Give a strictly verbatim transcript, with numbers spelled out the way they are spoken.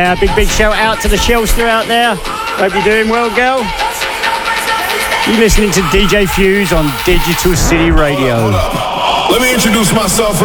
Uh, big, big shout out to the Shelster out there. Hope you're doing well, girl. You're listening to D J Fuse on Digital City Radio. Let me introduce myself.